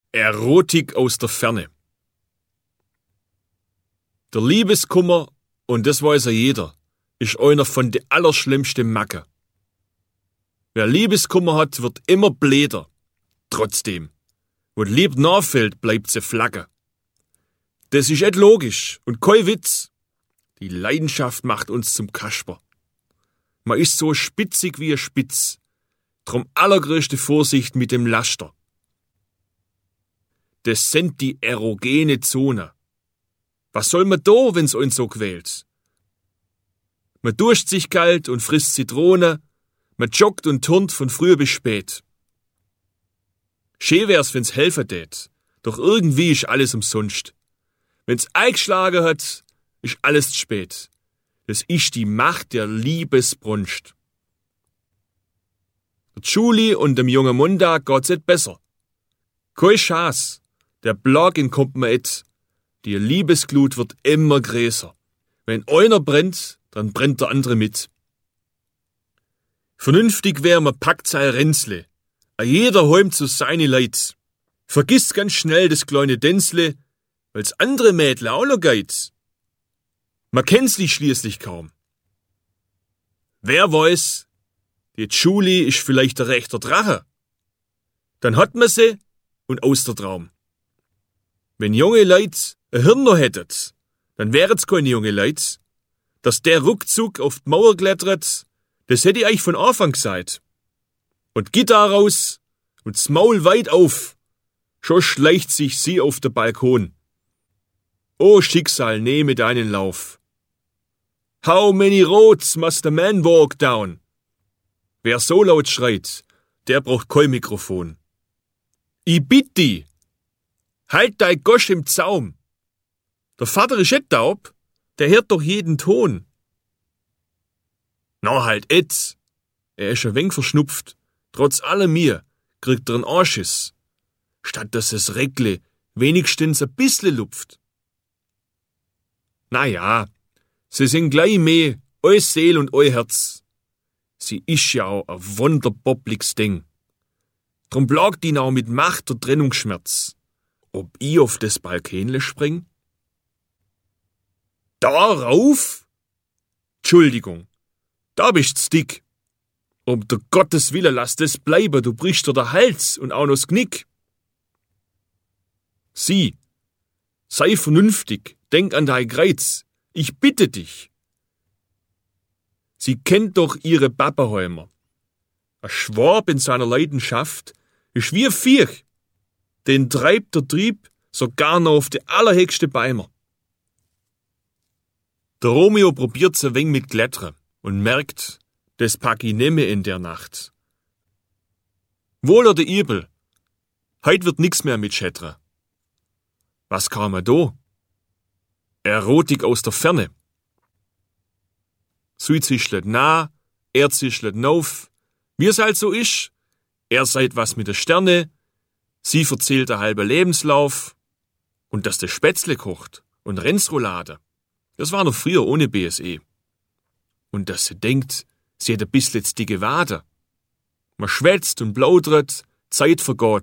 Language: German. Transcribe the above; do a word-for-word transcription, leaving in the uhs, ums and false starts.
Erotik aus der Ferne. Der Liebeskummer, und das weiß ja jeder, ist einer von den allerschlimmsten Macken. Wer Liebeskummer hat, wird immer bläder. Trotzdem, wo die Liebe nachfällt, bleibt sie flagge. Das ist et logisch und kein Witz. Die Leidenschaft macht uns zum Kasper. Man ist so spitzig wie ein Spitz. Drum allergrößte Vorsicht mit dem Laster. Das sind die erogene Zone. Was soll man da, wenn's uns so quält? Man duscht sich kalt und frisst Zitrone, man joggt und turnt von früh bis spät. Schön wär's, wenn's helfen tät, doch irgendwie ist alles umsonst. Wenn's eingeschlagen hat, ist alles zu spät. Das ist die Macht der Liebesbrunst. Der Julie und dem jungen Montag geht's et besser. Kein Schaß, der Blagen kommt mir et. Die Liebesglut wird immer größer. Wenn einer brennt, dann brennt der andere mit. Vernünftig wär, man packt sein Ränzle. A jeder heim zu seine Leid. Vergiss ganz schnell das kleine Dänzle, weil's andere Mädle auch noch geht. Man kennt's die schließlich kaum. Wer weiß, die Julie ist vielleicht der rechter Drache. Dann hat man sie und aus der Traum. Wenn junge Leute ein Hirn noch hättet, dann wären's keine junge Leute. Dass der ruckzuck auf die Mauer klettert, das hätte ich euch von Anfang gesagt. Und Gitarre raus und das Maul weit auf, schon schleicht sich sie auf den Balkon. O Schicksal, nehme deinen Lauf. How many roads must a man walk down? Wer so laut schreit, der braucht kein Mikrofon. I bitt die, halt dei Gosch im Zaum. Der Vater ist et taub, der hört doch jeden Ton. Na halt et, er ist ein wenig verschnupft. Trotz allem mir kriegt er einen Anschiss, statt dass es Reckle wenigstens ein bissle lupft. Na ja, sie sind gleich mehr, eu Seel und eu Herz. Sie ist ja auch ein wunderbobliges Ding. Drum plagt ihn auch mit Macht der Trennungsschmerz. Ob ich auf das Balkenle spring? Darauf? Entschuldigung, da bist's dick. Um der Gottes Wille lass das bleiben, du brichst dir der Hals und auch noch das Knick. Sieh, sei vernünftig, denk an dein Greiz, ich bitte dich. Sie kennt doch ihre Pappenheimer. Ein Schwab in seiner Leidenschaft ist wie ein Viech, den treibt der Trieb sogar noch auf die allerhöchste Beimer. Der Romeo probiert's ein wenig mit Klettern und merkt, das pack ich nimmer in der Nacht. Wohl oder übel, heut wird nix mehr mit Schettern. Was kam er da? Erotik aus der Ferne. Sie zischlet nah, er zischlet nauf, wie's halt so isch. Er seid was mit der Sterne, sie verzählt der halbe Lebenslauf und dass der Spätzle kocht und Rennsroulade. Das war noch früher ohne B S E. Und dass sie denkt, sie hat ein bissl jetzt dicke Wade. Man schwätzt und plaudert, Zeit vergeht